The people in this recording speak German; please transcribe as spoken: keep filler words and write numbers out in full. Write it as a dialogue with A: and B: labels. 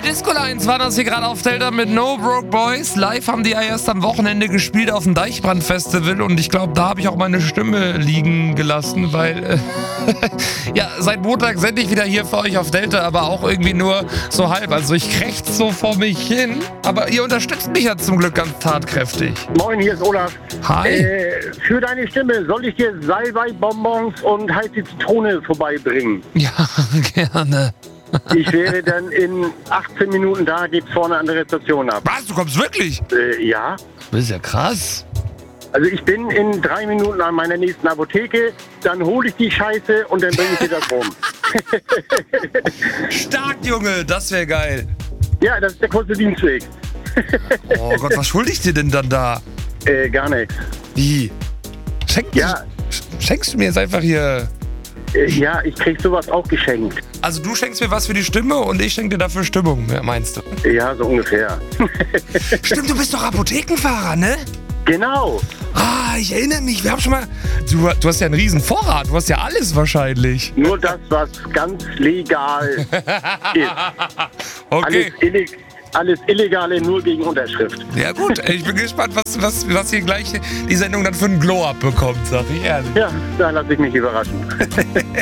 A: Disco Lines waren das hier gerade auf Delta mit No Broke Boys. Live haben die ja erst am Wochenende gespielt auf dem Deichbrand Festival und ich glaube, da habe ich auch meine Stimme liegen gelassen, weil äh, ja, seit Montag sende ich wieder hier für euch auf Delta, aber auch irgendwie nur so halb. Also ich krächze so vor mich hin, aber ihr unterstützt mich ja zum Glück ganz tatkräftig.
B: Moin, hier ist Olaf.
A: Hi.
B: Äh, für deine Stimme soll ich dir Salbei-Bonbons und heiße Zitrone vorbeibringen.
A: Ja, gerne.
B: Ich wäre dann in achtzehn Minuten da, geht's vorne an der Rezeption ab.
A: Was, du kommst wirklich?
B: Äh, ja.
A: Das ist ja krass.
B: Also ich bin in drei Minuten an meiner nächsten Apotheke, dann hole ich die Scheiße und dann bringe ich dir das rum.
A: Stark, Junge, das wäre geil.
B: Ja, das ist der kurze Dienstweg.
A: Oh Gott, was schulde ich dir denn dann da?
B: Äh, gar nichts.
A: Wie? Schenk,
B: Ja.
A: Schenkst du mir jetzt einfach hier...
B: Äh, ja, ich krieg sowas auch geschenkt.
A: Also du schenkst mir was für die Stimme und ich schenke dir dafür Stimmung, meinst du?
B: Ja, so ungefähr.
A: Stimmt, du bist doch Apothekenfahrer, ne?
B: Genau.
A: Ah, ich erinnere mich, wir haben schon mal... Du, du hast ja einen riesen Vorrat, du hast ja alles wahrscheinlich.
B: Nur das, was ganz legal ist.
A: Okay.
B: Alles, illeg alles Illegale nur gegen Unterschrift.
A: Ja gut, ich bin gespannt, was, was, was hier gleich die Sendung dann für einen Glow-Up bekommt, sag ich ehrlich.
B: Ja, da lasse ich mich überraschen.